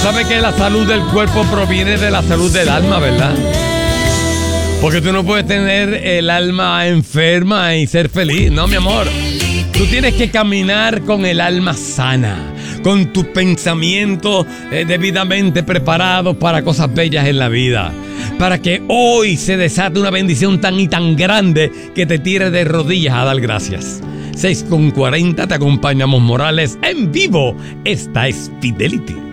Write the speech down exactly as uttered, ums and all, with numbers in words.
sabes que la salud del cuerpo proviene de la salud del alma, ¿verdad? Porque tú no puedes tener el alma enferma y ser feliz, no, mi amor. Tú tienes que caminar con el alma sana, con tus pensamientos eh, debidamente preparados para cosas bellas en la vida. Para que hoy se desate una bendición tan y tan grande que te tire de rodillas a dar gracias. seis con cuarenta, te acompañamos Morales en vivo. Esta es Fidelity.